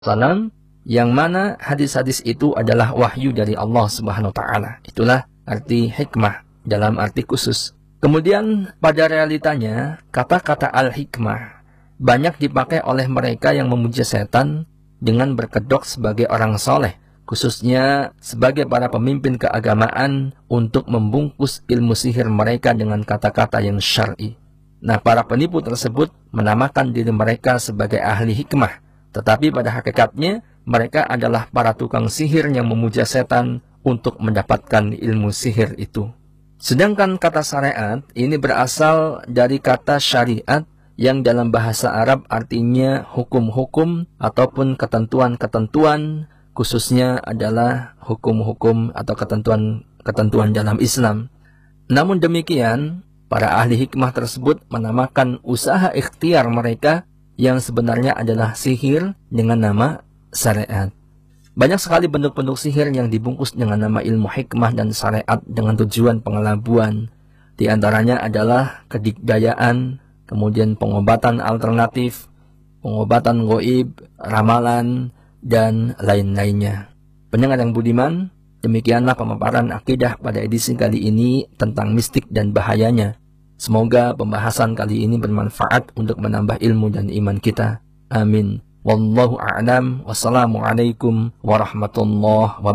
Salam, yang mana hadis-hadis itu adalah wahyu dari Allah Subhanahu wa taala. Itulah arti hikmah dalam arti khusus. Kemudian pada realitanya kata-kata al-hikmah banyak dipakai oleh mereka yang memuja setan dengan berkedok sebagai orang soleh, khususnya sebagai para pemimpin keagamaan untuk membungkus ilmu sihir mereka dengan kata-kata yang syar'i. Nah, para penipu tersebut menamakan diri mereka sebagai ahli hikmah, tetapi pada hakikatnya mereka adalah para tukang sihir yang memuja setan untuk mendapatkan ilmu sihir itu. Sedangkan kata syariat ini berasal dari kata syariat yang dalam bahasa Arab artinya hukum-hukum ataupun ketentuan-ketentuan, khususnya adalah hukum-hukum atau ketentuan-ketentuan dalam Islam. Namun demikian, para ahli hikmah tersebut menamakan usaha ikhtiar mereka yang sebenarnya adalah sihir dengan nama syariat. Banyak sekali bentuk-bentuk sihir yang dibungkus dengan nama ilmu hikmah dan syariat dengan tujuan pengelabuan. Di antaranya adalah kedikdayaan, kemudian pengobatan alternatif, pengobatan gaib, ramalan, dan lain-lainnya. Pendengar yang budiman, demikianlah pemaparan akidah pada edisi kali ini tentang mistik dan bahayanya. Semoga pembahasan kali ini bermanfaat untuk menambah ilmu dan iman kita. Amin. Wallahu a'lam. Wassalamualaikum warahmatullahi wabarakatuh.